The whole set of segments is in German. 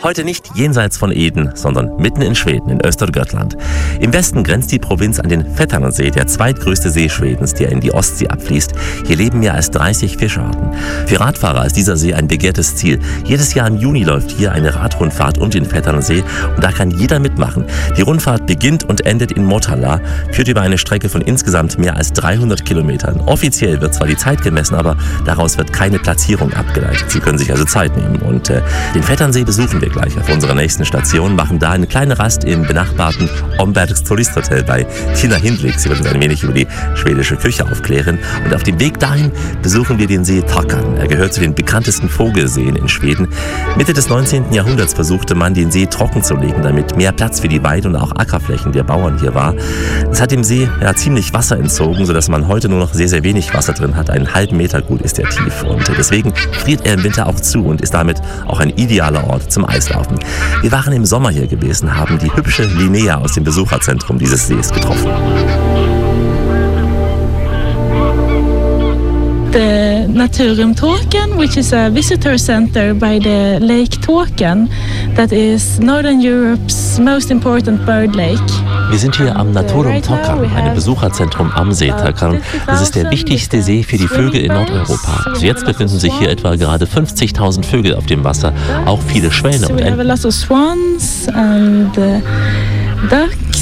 Heute nicht jenseits von Eden, sondern mitten in Schweden, in Östergötland. Im Westen grenzt die Provinz an den Vätternsee, der zweitgrößte See Schwedens, der in die Ostsee abfließt. Hier leben mehr als 30 Fischarten. Für Radfahrer ist dieser See ein begehrtes Ziel. Jedes Jahr im Juni läuft hier eine Radrundfahrt um den Vätternsee und da kann jeder mitmachen. Die Rundfahrt beginnt und endet in Motala, führt über eine Strecke von insgesamt mehr als 300 Kilometern. Offiziell wird zwar die Zeit gemessen, aber daraus wird keine Platzierung abgeleitet. Sie können sich also Zeit nehmen. Und den Vätternsee besuchen wir gleich auf unserer nächsten Station, machen da eine kleine Rast im benachbarten Ombergs Turisthotel bei Tina Hindlik. Sie wird uns ein wenig über die schwedische Küche aufklären. Und auf dem Weg dahin besuchen wir den See Takkan. Er gehört zu den bekanntesten Vogelseen in Schweden. Mitte des 19. Jahrhunderts versuchte man, den See trocken zu legen, damit mehr Platz für die Weide- und auch Ackerflächen der Bauern hier war. Es hat dem See ziemlich Wasser entzogen, sodass man heute nur noch sehr, sehr wenig Wasser drin hat. Einen halben Meter gut ist er tief. Und deswegen friert er im Winter auch zu und ist damit auch ein idealer Ort zum Eislaufen. Wir waren im Sommer hier gewesen, haben die hübsche Linnea aus dem Besucherzentrum dieses Sees getroffen. The Naturum Tåkern, which is a visitor center by the Lake Tåkern, that is Northern Europe's most important bird lake. Wir sind hier am Naturum Tåkern, einem Besucherzentrum am See Tåkern. Das ist der wichtigste See für die Vögel in Nordeuropa. Also jetzt befinden sich hier etwa gerade 50.000 Vögel auf dem Wasser, auch viele Schwäne und Enten. Swans and ducks.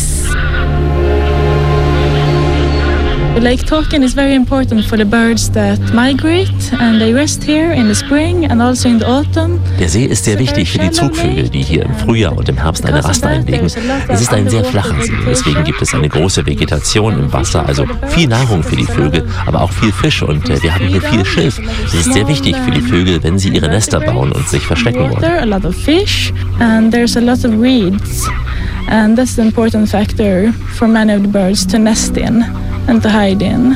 Lake Tåkern is very important for the birds that migrate and they rest here in the spring and also in the autumn. Der See ist sehr wichtig für die Zugvögel, die hier im Frühjahr und im Herbst eine Rast einlegen. Es ist ein sehr flacher See, deswegen gibt es eine große Vegetation im Wasser, also viel Nahrung für die Vögel, aber auch viel Fisch und wir haben hier viel Schilf. Das ist sehr wichtig für die Vögel, wenn sie ihre Nester bauen und sich verstecken wollen. A lot of fish and there's a lot of reeds and that's an important factor for many of the birds to nest in and to hide in.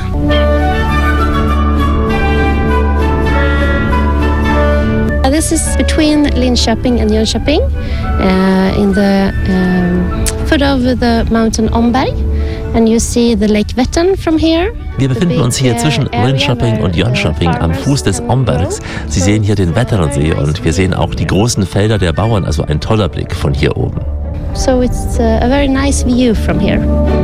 This is between Linköping and Jönköping, in the foot of the mountain Omberg, and you see the Lake Vättern from here. Wir befinden uns hier zwischen Linköping und Jönköping am Fuß des Ombergs. Sie sehen hier den Vätternsee und wir sehen auch die großen Felder der Bauern, also ein toller Blick von hier oben. So it's a very nice view from here.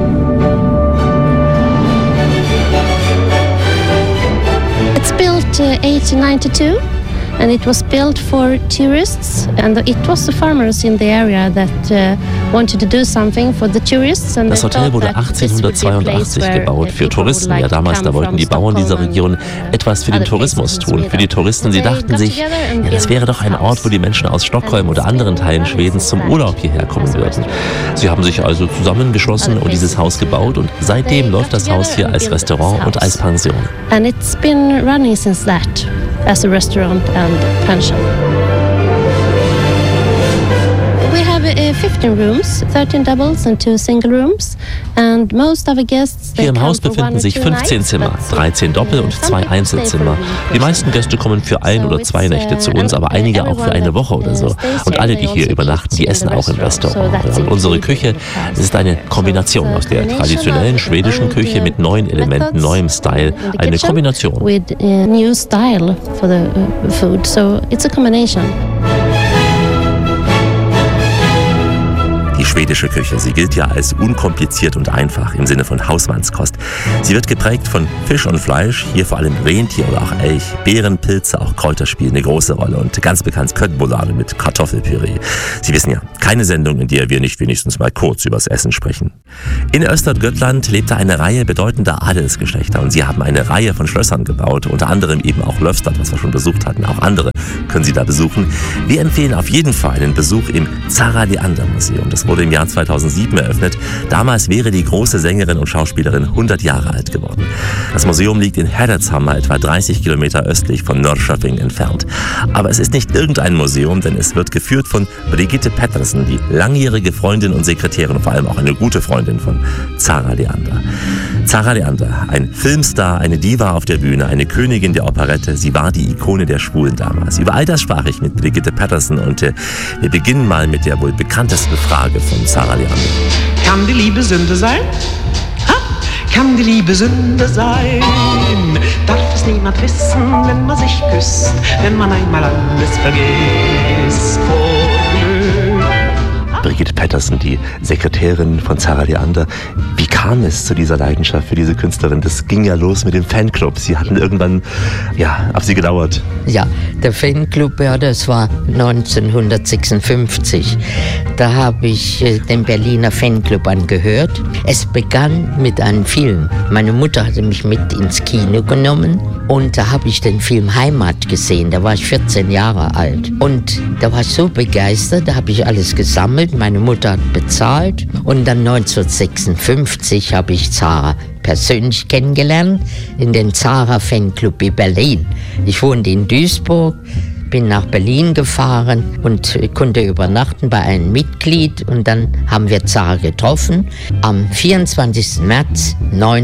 It's built 1892 and it was built for tourists and it was the farmers in the area that wanted to do something for the tourists. And das Hotel wurde 1882 gebaut für Touristen. Ja, damals, da wollten die Bauern dieser Region etwas für den Tourismus tun, für die Touristen. Sie dachten sich, ja, das wäre doch ein Ort, wo die Menschen aus Stockholm oder anderen Teilen Schwedens zum Urlaub hierher kommen würden. Sie haben sich also zusammengeschlossen und dieses Haus gebaut und seitdem läuft das Haus hier als Restaurant und als Pension. And it's been running since that as a restaurant and pension. We have 15 rooms, 13 doubles and 2 single rooms, and most of the guests. Hier im Haus befinden sich 15 Zimmer, 13 Doppel- und 2 Einzelzimmer. Die meisten Gäste kommen für 1 oder 2 Nächte zu uns, aber einige auch für eine Woche oder so. Und alle, die hier übernachten, die essen auch im Restaurant. Und unsere Küche ist eine Kombination aus der traditionellen schwedischen Küche mit neuen Elementen, neuem Style, eine Kombination. With new style for the food, so it's a combination. Die schwedische Küche, sie gilt ja als unkompliziert und einfach im Sinne von Hausmannskost. Sie wird geprägt von Fisch und Fleisch, hier vor allem Rentier oder auch Elch, Beeren, Pilze, auch Kräuter spielen eine große Rolle und ganz bekannt Köttbullar mit Kartoffelpüree. Sie wissen ja, keine Sendung, in der wir nicht wenigstens mal kurz übers Essen sprechen. In Östergötland lebte eine Reihe bedeutender Adelsgeschlechter und sie haben eine Reihe von Schlössern gebaut, unter anderem eben auch Löfstad, was wir schon besucht hatten. Auch andere können Sie da besuchen. Wir empfehlen auf jeden Fall einen Besuch im Zara Leander Museum. Das wurde im Jahr 2007 eröffnet. Damals wäre die große Sängerin und Schauspielerin 100 Jahre alt geworden. Das Museum liegt in Herretshammar, etwa 30 Kilometer östlich von Norrköping entfernt. Aber es ist nicht irgendein Museum, denn es wird geführt von Brigitte Pettersen, die langjährige Freundin und Sekretärin und vor allem auch eine gute Freundin von Zara Leander. Zara Leander, ein Filmstar, eine Diva auf der Bühne, eine Königin der Operette. Sie war die Ikone der Schwulen damals. Über all das sprach ich mit Brigitte Pettersen und wir beginnen mal mit der wohl bekanntesten Frage von Zara Leander. Kann die Liebe Sünde sein? Ha? Kann die Liebe Sünde sein? Darf es niemand wissen, wenn man sich küsst, wenn man einmal alles vergisst vor Glück? Brigitte Pettersen, die Sekretärin von Zara Leander. Wie kam es zu dieser Leidenschaft für diese Künstlerin? Das ging ja los mit dem Fanclub. Sie hatten irgendwann, auf Sie gedauert. Ja, der Fanclub, das war 1956. Da habe ich den Berliner Fanclub angehört. Es begann mit einem Film. Meine Mutter hatte mich mit ins Kino genommen und da habe ich den Film Heimat gesehen. Da war ich 14 Jahre alt. Und da war ich so begeistert, da habe ich alles gesammelt. Meine Mutter hat bezahlt und dann 1956 habe ich Zara persönlich kennengelernt in den Zara Fanclub in Berlin. Ich wohnte in Duisburg, bin nach Berlin gefahren und konnte übernachten bei einem Mitglied und dann haben wir Zara getroffen am 24. März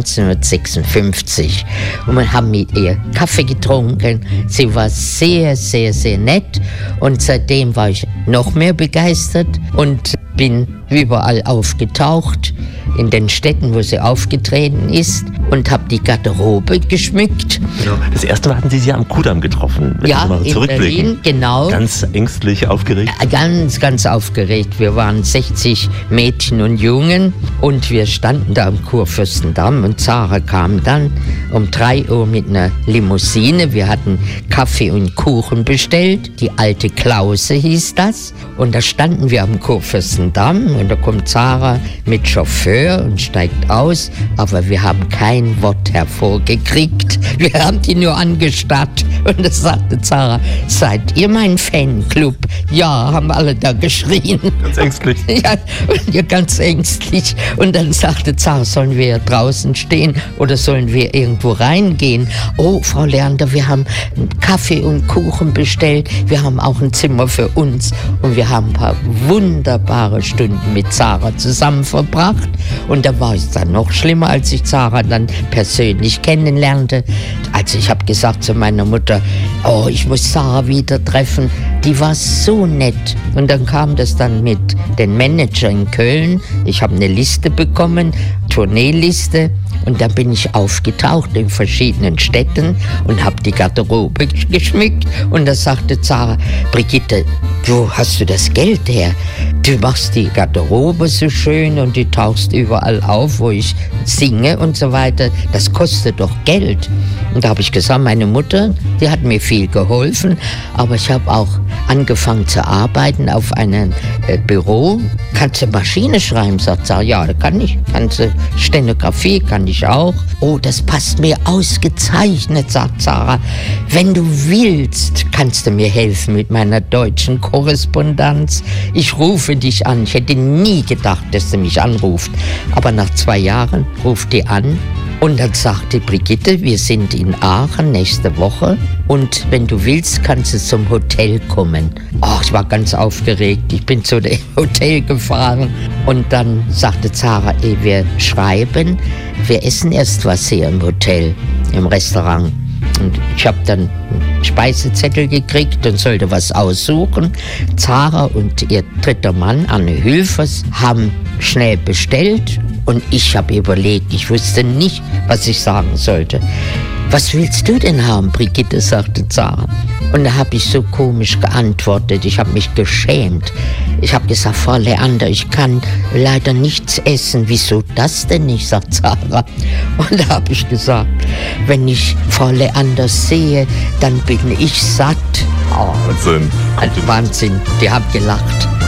1956 und wir haben mit ihr Kaffee getrunken. Sie war sehr, sehr, sehr nett und seitdem war ich noch mehr begeistert und bin überall aufgetaucht, in den Städten, wo sie aufgetreten ist und habe die Garderobe geschmückt. Genau. Das erste Mal hatten Sie sie am Kudamm getroffen. Ja, in Berlin, genau. Ganz ängstlich, aufgeregt? Ganz, ganz aufgeregt. Wir waren 60 Mädchen und Jungen und wir standen da am Kurfürstendamm und Zara kam dann um 3 Uhr mit einer Limousine. Wir hatten Kaffee und Kuchen bestellt. Die alte Klause hieß das. Und da standen wir am Kurfürstendamm und da kommt Zara mit Chauffeur und steigt aus, aber wir haben kein Wort hervorgekriegt. Wir haben die nur angestarrt und es sagte Zara, seid ihr mein Fanclub? Ja, haben alle da geschrien. Ganz ängstlich. Ja, ganz ängstlich. Und dann sagte Zara, sollen wir draußen stehen oder sollen wir irgendwo reingehen? Oh, Frau Leander, wir haben Kaffee und Kuchen bestellt. Wir haben auch ein Zimmer für uns und wir haben ein paar wunderbare Stunden mit Zara zusammen verbracht. Und da war es dann noch schlimmer, als ich Zara dann persönlich kennenlernte. Also ich habe gesagt zu meiner Mutter, oh, ich muss Zara wieder treffen. Die war so nett. Und dann kam das dann mit den Manager in Köln. Ich habe eine Liste bekommen, Tourneeliste. Und dann bin ich aufgetaucht in verschiedenen Städten und habe die Garderobe geschmückt. Und da sagte Zara, Brigitte, wo hast du das Geld her? Du machst die Garderobe so schön und du tauchst überall auf, wo ich singe und so weiter. Das kostet doch Geld. Und da habe ich gesagt, meine Mutter, die hat mir viel geholfen, aber ich habe auch angefangen zu arbeiten auf einem Büro. Kannst du Maschine schreiben, sagt Zara. Ja, das kann ich. Kannst du Stenografie, kann ich auch. Oh, das passt mir ausgezeichnet, sagt Zara. Wenn du willst, kannst du mir helfen mit meiner deutschen Korrespondenz. Ich rufe dich an. Ich hätte nie gedacht, dass du mich anruft. Aber nach 2 Jahren ruft die an. Und dann sagte Brigitte, wir sind in Aachen nächste Woche und wenn du willst, kannst du zum Hotel kommen. Oh, ich war ganz aufgeregt. Ich bin zu dem Hotel gefahren und dann sagte Zara, wir schreiben, wir essen erst was hier im Hotel, im Restaurant. Und ich habe dann einen Speisezettel gekriegt und sollte was aussuchen. Zara und ihr dritter Mann, Anne Hülfers, haben schnell bestellt und ich habe überlegt, ich wusste nicht, was ich sagen sollte. Was willst du denn haben, Brigitte, sagte Zara. Und da habe ich so komisch geantwortet, ich habe mich geschämt. Ich habe gesagt, Frau Leander, ich kann leider nichts essen. Wieso das denn nicht, sagt Zara. Und da habe ich gesagt, wenn ich Frau Leander sehe, dann bin ich satt. Oh, Wahnsinn. Wahnsinn, die haben gelacht.